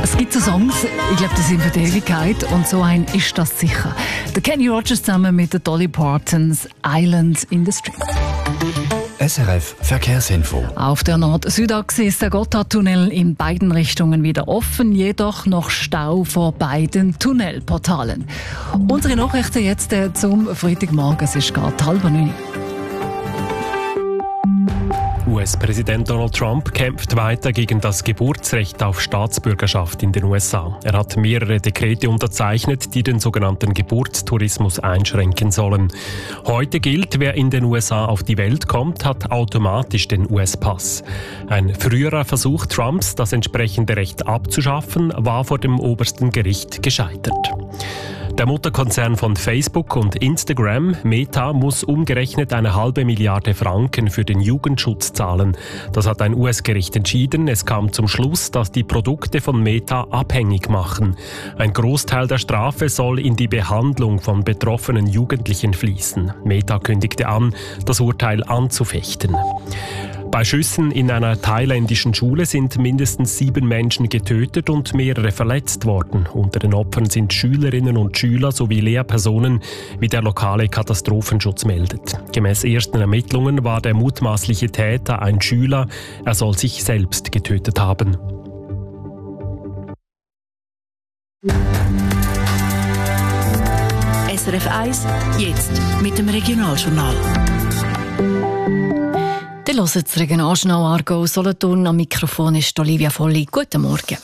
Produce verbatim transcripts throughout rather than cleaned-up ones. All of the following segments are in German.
Es gibt so Songs, ich glaube, die sind für die Ewigkeit und so ein ist das sicher. Der Kenny Rogers zusammen mit der Dolly Partons Island in the Stream. S R F Verkehrsinfo. Auf der Nord-Süd-Achse ist der Gotthardtunnel in beiden Richtungen wieder offen, jedoch noch Stau vor beiden Tunnelportalen. Unsere Nachrichten jetzt äh, zum Freitagmorgen, es ist gerade halb neun. U S-Präsident Donald Trump kämpft weiter gegen das Geburtsrecht auf Staatsbürgerschaft in den U S A. Er hat mehrere Dekrete unterzeichnet, die den sogenannten Geburtstourismus einschränken sollen. Heute gilt, wer in den U S A auf die Welt kommt, hat automatisch den U S-Pass. Ein früherer Versuch Trumps, das entsprechende Recht abzuschaffen, war vor dem obersten Gericht gescheitert. Der Mutterkonzern von Facebook und Instagram, Meta, muss umgerechnet eine halbe Milliarde Franken für den Jugendschutz zahlen. Das hat ein U S-Gericht entschieden. Es kam zum Schluss, dass die Produkte von Meta abhängig machen. Ein Großteil der Strafe soll in die Behandlung von betroffenen Jugendlichen fließen. Meta kündigte an, das Urteil anzufechten. Bei Schüssen in einer thailändischen Schule sind mindestens sieben Menschen getötet und mehrere verletzt worden. Unter den Opfern sind Schülerinnen und Schüler sowie Lehrpersonen, wie der lokale Katastrophenschutz meldet. Gemäß ersten Ermittlungen war der mutmaßliche Täter ein Schüler. Er soll sich selbst getötet haben. S R F eins, jetzt mit dem Regionaljournal. Ihr hört das Regionaljournal Aargau Solothurn. Am Mikrofon ist Olivia Volli. Guten Morgen.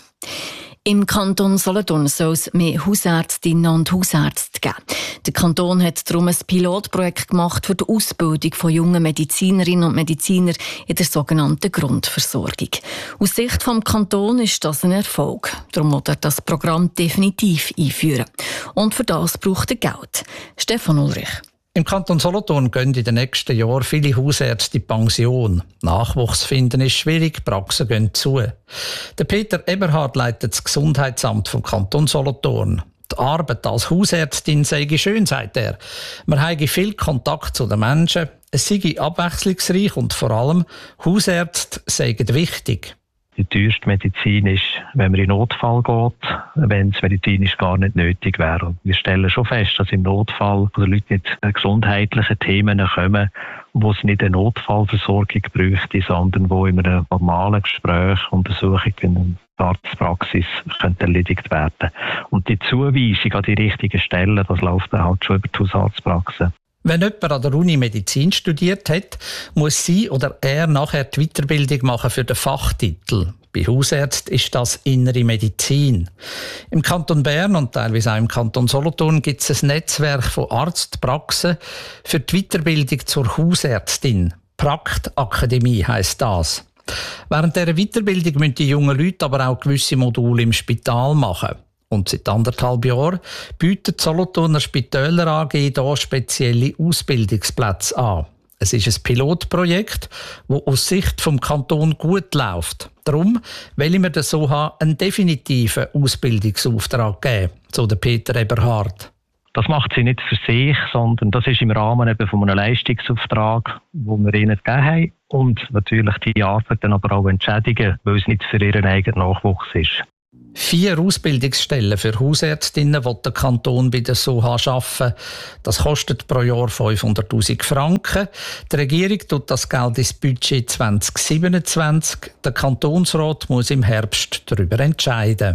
Im Kanton Solothurn soll es mehr Hausärztinnen und Hausärzte geben. Der Kanton hat darum ein Pilotprojekt gemacht für die Ausbildung von jungen Medizinerinnen und Medizinern in der sogenannten Grundversorgung. Aus Sicht des Kantons ist das ein Erfolg. Darum will er das Programm definitiv einführen. Und für das braucht er Geld. Stefan Ulrich. Im Kanton Solothurn gehen in den nächsten Jahren viele Hausärzte in Pension. Nachwuchs finden ist schwierig, Praxen gehen zu. Der Peter Eberhard leitet das Gesundheitsamt vom Kanton Solothurn. Die Arbeit als Hausärztin sei schön, sagt er. Man habe viel Kontakt zu den Menschen, es sei abwechslungsreich und vor allem Hausärzte seien wichtig. Die teuerste Medizin ist, wenn man in Notfall geht, wenn es medizinisch gar nicht nötig wäre. Und wir stellen schon fest, dass im Notfall die Leute mit gesundheitlichen Themen kommen, wo es nicht eine Notfallversorgung bräuchte, sondern wo in einem normalen Gespräch, Untersuchung in der Arztpraxis könnte erledigt werden. Und die Zuweisung an die richtigen Stellen, das läuft dann halt schon über die Hausarztpraxen. Wenn jemand an der Uni Medizin studiert hat, muss sie oder er nachher die Weiterbildung machen für den Fachtitel. Bei Hausärzten ist das Innere Medizin. Im Kanton Bern und teilweise auch im Kanton Solothurn gibt es ein Netzwerk von Arztpraxen für die Weiterbildung zur Hausärztin. Praktakademie heisst das. Während dieser Weiterbildung müssen die jungen Leute aber auch gewisse Module im Spital machen. Und seit anderthalb Jahren bietet die Solothurner Spitäler A G hier spezielle Ausbildungsplätze an. Es ist ein Pilotprojekt, das aus Sicht vom Kanton gut läuft. Darum wollen wir der S O H A einen definitiven Ausbildungsauftrag geben, so der Peter Eberhard. Das macht sie nicht für sich, sondern das ist im Rahmen eben von einem Leistungsauftrag, den wir ihnen gegeben haben. Und natürlich die Arbeit dann aber auch entschädigen, weil es nicht für ihren eigenen Nachwuchs ist. Vier Ausbildungsstellen für Hausärztinnen will der Kanton bei der S O H A schaffen. Das kostet pro Jahr fünfhunderttausend Franken. Die Regierung tut das Geld ins Budget zwanzig siebenundzwanzig. Der Kantonsrat muss im Herbst darüber entscheiden.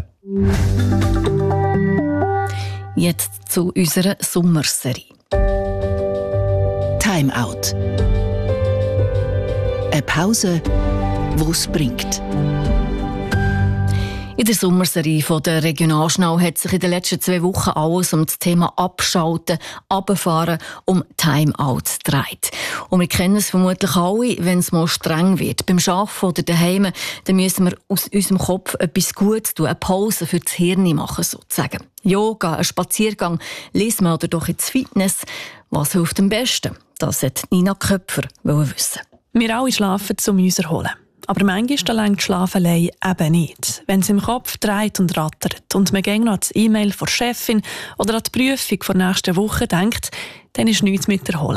Jetzt zu unserer Sommerserie. Time Out. Eine Pause, die es bringt. In der Sommerserie von der Regionaljournal hat sich in den letzten zwei Wochen alles um das Thema Abschalten, Runterfahren, um Timeouts gedreht. Und wir kennen es vermutlich alle, wenn es mal streng wird. Beim Arbeiten oder daheim, dann müssen wir aus unserem Kopf etwas Gutes tun, eine Pause für das Hirn machen, sozusagen. Yoga, ein Spaziergang, lesen wir oder doch ins Fitness. Was hilft am besten? Das hat Nina Köpfer wissen. Wir alle schlafen, um uns zu erholen. Aber manchmal reicht Schlafen allein eben nicht. Wenn es im Kopf dreht und rattert und man gäng noch an das E-Mail von der Chefin oder an die Prüfung der nächsten Woche denkt, dann ist nichts mit erholen.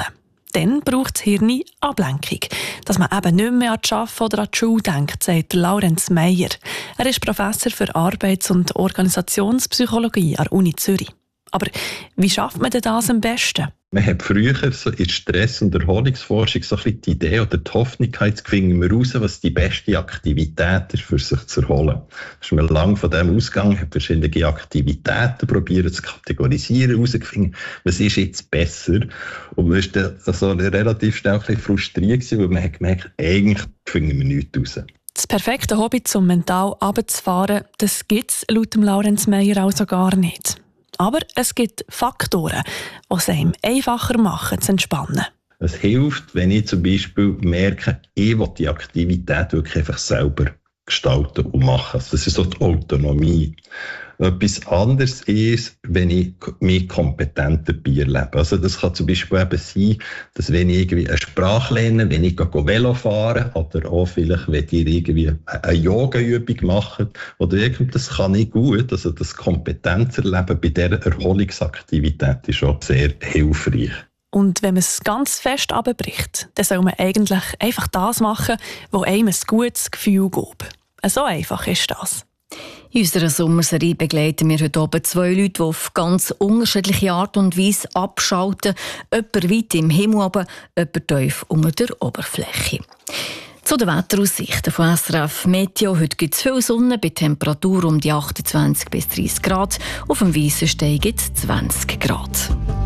Dann braucht das Hirn Ablenkung, dass man eben nicht mehr an das Arbeiten oder an die Schule denkt, sagt Laurenz Meyer. Er ist Professor für Arbeits- und Organisationspsychologie an der Uni Zürich. Aber wie schafft man denn das am besten? Man hat früher so in der Stress- und Erholungsforschung so ein bisschen die Idee oder die Hoffnung gehabt, jetzt finden wir raus, was die beste Aktivität ist, für sich zu erholen. Da ist man lange von dem ausgegangen, hat verschiedene Aktivitäten probiert zu kategorisieren, herausgefunden, was ist jetzt besser. Und man ist dann also relativ schnell ein bisschen frustriert gewesen, weil man hat gemerkt, eigentlich finden wir nichts raus. Das perfekte Hobby, um mental runterzufahren, das gibt es laut dem Laurenz Meyer also gar nicht. Aber es gibt Faktoren, die es einem einfacher machen, zu entspannen. Es hilft, wenn ich zum Beispiel merke, ich will die Aktivität wirklich einfach selber gestalten und machen. Das ist so die Autonomie. Etwas anderes ist, wenn ich mich kompetent dabei erlebe. Also das kann zum Beispiel eben sein, dass wenn ich irgendwie eine Sprache lerne, wenn ich Velo fahre oder auch vielleicht, wenn ihr irgendwie eine Yoga-Übung macht oder irgendwas, das kann ich gut. Also das Kompetenzerleben bei dieser Erholungsaktivität ist auch sehr hilfreich. Und wenn man es ganz fest abbricht, dann soll man eigentlich einfach das machen, was einem ein gutes Gefühl gibt. So einfach ist das. In unserer Sommerserie begleiten wir heute oben zwei Leute, die auf ganz unterschiedliche Art und Weise abschalten. Jemand weit im Himmel oben, jemand tief unter der Oberfläche. Zu den Wetteraussichten von S R F Meteo. Heute gibt es viel Sonne bei Temperatur um die achtundzwanzig bis dreißig Grad. Auf dem Weissenstein gibt es zwanzig Grad.